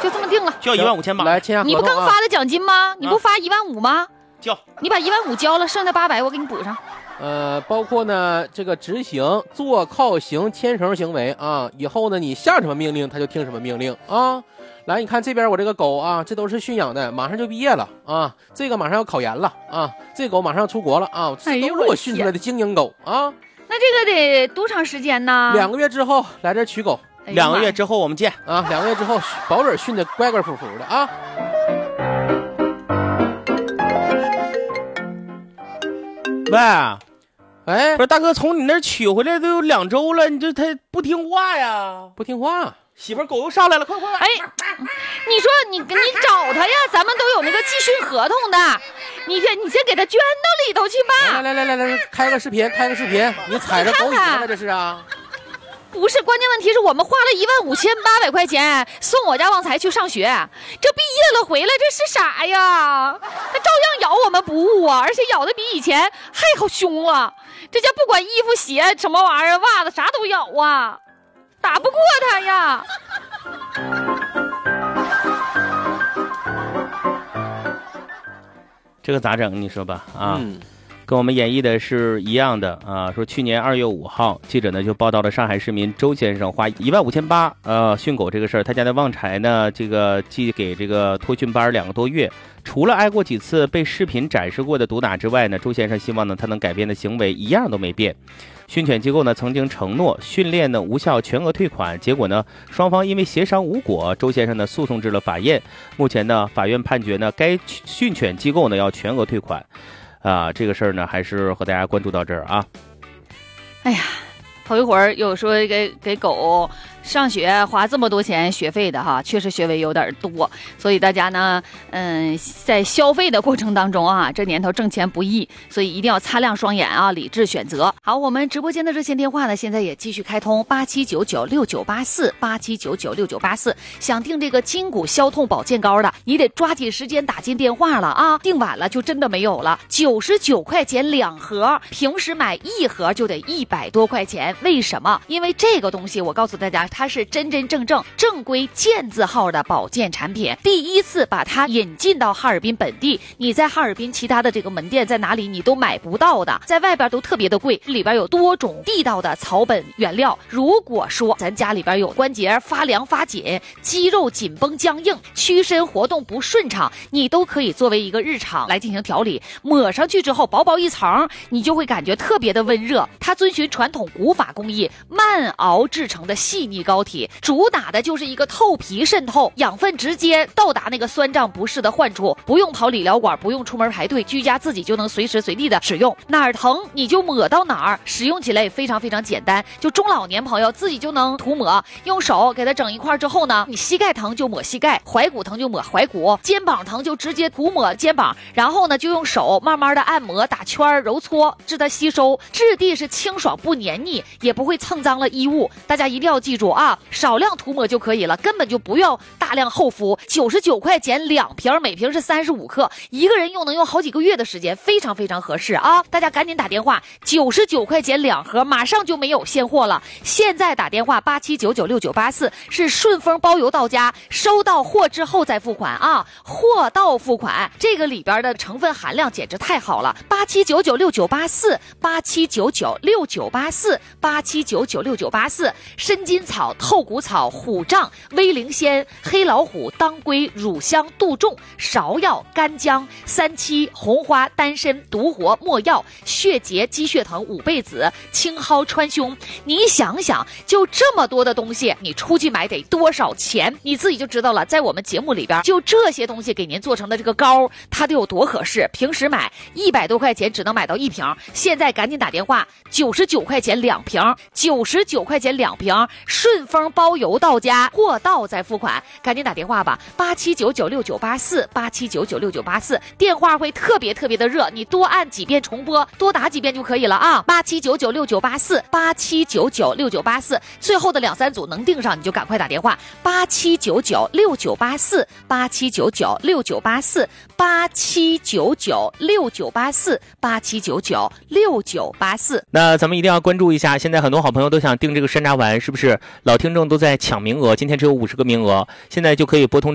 就这么定了， 就要15800。 来签下合同。 你不刚发的奖金吗？你不发15000吗？ 交， 你把15000交了，剩下800我给你补上。 包括呢这个执行坐靠行牵绳行为啊，以后呢你下什么命令他就听什么命令啊。来，你看这边我这个狗啊，这都是驯养的，马上就毕业了啊，这个马上要考研了啊，这狗马上要出国了啊，这都是我训出来的精英狗啊。 那这个得多长时间呢 ？2个月之后来这取狗 ，2个月之后我们见啊，2个月之后保准训的乖乖服服的啊。 喂， 哎， 不是大哥，从你那儿取回来都有2周了，你这他不听话呀？ 不听话， 媳妇狗又上来了，快！ 哎，你说你找他呀，咱们都有那个寄训合同的，你先给他捐到里头去吧。 来，开个视频，你踩着狗尾巴了这是啊？ 不是，关键问题是我们花了15800块钱送我家旺财去上学，这毕业了回来这是啥呀？他照样咬我们不误啊，而且咬的比以前还好凶了。这家不管衣服鞋什么玩意儿袜子啥都咬啊，打不过他呀。 这个咋整？你说吧啊。跟我们演绎的是一样的啊，说去年2月5号，记者呢就报道了上海市民周先生花15800训狗这个事儿。他家的旺财呢，这个寄给这个托训班2个多月，除了挨过几次被视频展示过的毒打之外呢，周先生希望呢他能改变的行为一样都没变。训犬机构呢曾经承诺训练呢无效全额退款，结果呢双方因为协商无果，周先生呢诉讼至了法院。目前呢法院判决呢该训犬机构呢要全额退款。这个事儿呢，还是和大家关注到这儿啊。 哎呀，头一会儿有说给狗上学花这么多钱学费的哈，确实学费有点多，所以大家呢，在消费的过程当中啊，这年头挣钱不易，所以一定要擦亮双眼啊，理智选择。好，我们直播间的热线电话呢，现在也继续开通87996984，87996984。想订这个筋骨消痛保健膏的，你得抓紧时间打进电话了啊，订晚了就真的没有了。99块钱2盒，平时买1盒就得100多块钱，为什么？因为这个东西我告诉大家。它是真正规健字号的保健产品，第一次把它引进到哈尔滨本地，你在哈尔滨其他的这个门店在哪里你都买不到的，在外边都特别的贵，里边有多种地道的草本原料。如果说咱家里边有关节发凉发紧，肌肉紧绷僵硬，屈伸活动不顺畅，你都可以作为一个日常来进行调理，抹上去之后薄薄一层，你就会感觉特别的温热。它遵循传统古法工艺慢熬制成的细腻膏体，主打的就是一个透皮渗透，养分直接到达那个酸胀不适的患处，不用跑理疗馆，不用出门排队，居家自己就能随时随地的使用，哪儿疼你就抹到哪儿，使用起来也非常简单，就中老年朋友自己就能涂抹，用手给它整一块之后呢，你膝盖疼就抹膝盖，踝骨疼就抹踝骨，肩膀疼就直接涂抹肩膀，然后呢就用手慢慢的按摩打圈揉搓，致它吸收，质地是清爽不黏腻，也不会蹭脏了衣物。大家一定要记住啊，少量涂抹就可以了，根本就不要大量厚敷。99块钱2瓶，每瓶是35克，一个人用能用好几个月的时间，非常合适啊！大家赶紧打电话，99块钱2盒，马上就没有现货了。现在打电话87996984，是顺丰包邮到家，收到货之后再付款啊，货到付款，这个里边的成分含量简直太好了。87996984，87996984，参金草、透骨草、虎杖、威灵仙、黑老虎、当归、乳香、杜仲、芍药、干姜、37、红花、丹参、独活、没药、血结、鸡血藤、五倍子、青蒿、川芎。你想想，就这么多的东西，你出去买得多少钱？你自己就知道了。在我们节目里边，就这些东西给您做成的这个膏，它得有多合适。平时买100多块钱只能买到1瓶，现在赶紧打电话，99块钱2瓶，99块钱2瓶，顺丰包邮到家，货到再付款，赶紧打电话吧，87996984，87996984，电话会特别的热，你多按几遍重播，多打几遍就可以了啊，87996984，87996984，最后的2、3组能订上你就赶快打电话，87996984，87996984，87996984。 那咱们一定要关注一下，现在很多好朋友都想订这个山楂丸，是不是？老听众都在抢名额，今天只有50个名额，现在就可以拨通